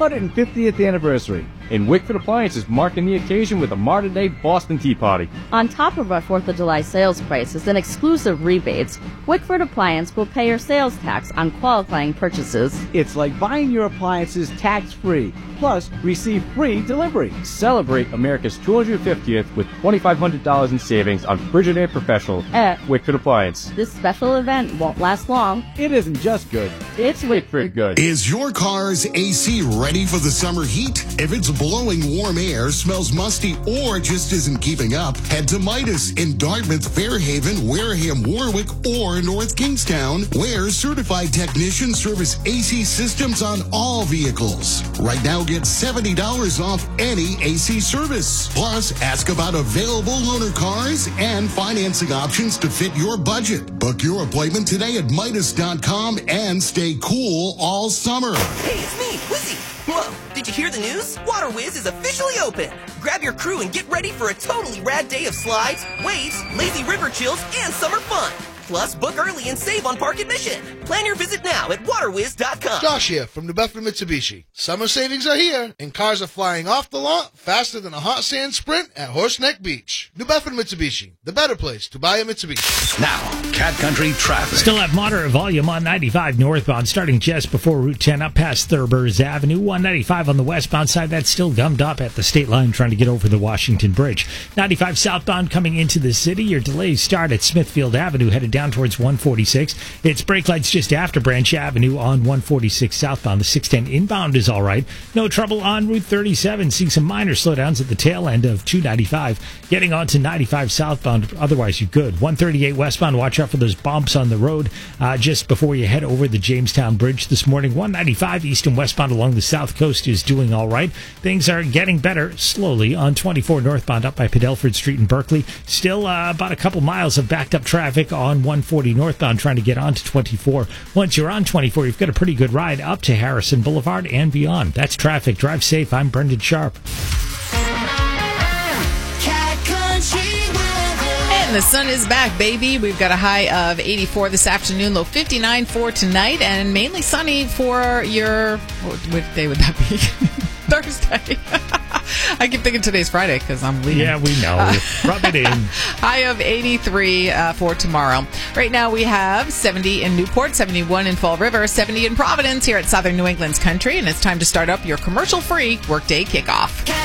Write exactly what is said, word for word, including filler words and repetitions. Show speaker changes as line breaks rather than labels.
hundred fiftieth anniversary. And Wickford Appliance is marking the occasion with a Martyr Day Boston Tea Party.
On top of our fourth of July sales prices and exclusive rebates, Wickford Appliance will pay your sales tax on qualifying purchases.
It's like buying your appliances tax-free, plus receive free delivery.
Celebrate America's two hundred fiftieth with twenty-five hundred dollars in savings on Frigidaire Professional at Wickford Appliance.
This special event won't last long.
It isn't just good.
It's
Wickford good.
Is your car's A C ready for the summer heat? If it's blowing warm air, smells musty, or just isn't keeping up, head to Midas in Dartmouth, Fairhaven, Wareham, Warwick, or North Kingstown, where certified technicians service A C systems on all vehicles. Right now, get seventy dollars off any A C service. Plus, ask about available loaner cars and financing options to fit your budget. Book your appointment today at Midas dot com and stay cool all summer.
Hey, it's me, Wizzy. Whoa, did you hear the news? WaterWiz is officially open. Grab your crew and get ready for a totally rad day of slides, waves, lazy river chills, and summer fun. Plus, book early and save on park admission. Plan your visit now at waterwiz dot com.
Josh here from New Bedford Mitsubishi. Summer savings are here, and cars are flying off the lot faster than a hot sand sprint at Horseneck Beach. New Bedford Mitsubishi, the better place to buy a Mitsubishi.
Now, Cat Country traffic.
Still have moderate volume on ninety-five northbound, starting just before Route ten up past Thurber's Avenue. one ninety-five on the westbound side, that's still gummed up at the state line trying to get over the Washington Bridge. ninety-five southbound coming into the city. Your delays start at Smithfield Avenue, headed down towards one forty-six. It's brake lights just after Branch Avenue on one forty-six southbound. The six ten inbound is all right. No trouble on Route thirty-seven. Seeing some minor slowdowns at the tail end of two ninety-five. Getting on to ninety-five southbound, otherwise you're good. one thirty-eight westbound, watch out for those bumps on the road uh, just before you head over the Jamestown Bridge this morning. one ninety-five east and westbound along the south coast is doing all right. Things are getting better slowly on twenty-four northbound up by Padelford Street in Berkeley. Still uh, about a couple miles of backed up traffic on one forty northbound trying to get on to twenty-four. Once you're on twenty-four, you've got a pretty good ride up to Harrison Boulevard and beyond. That's traffic. Drive safe. I'm Brendan Sharp.
And the sun is back, baby. We've got a high of eighty-four this afternoon, low fifty-nine for tonight, and mainly sunny for your, what, what day would that be? Thursday. I keep thinking today's Friday because I'm leaving.
Yeah, we know. Uh, Rub it in.
High of eighty-three uh, for tomorrow. Right now we have seventy in Newport, seventy-one in Fall River, seventy in Providence here at Southern New England's Country, and it's time to start up your commercial-free workday kickoff.